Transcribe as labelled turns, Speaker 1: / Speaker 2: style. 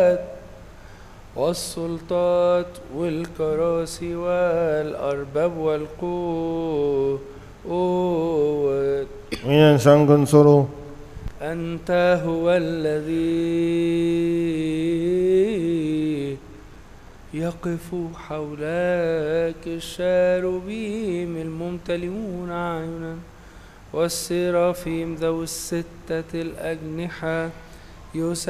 Speaker 1: والسلطات والكراسي والأرباب والقوة
Speaker 2: وين سانغن سورو
Speaker 1: أنت هو الذي يقف حولك الشاروبيم الممتلئون أعينا والسرافيم ذو الستة الأجنحة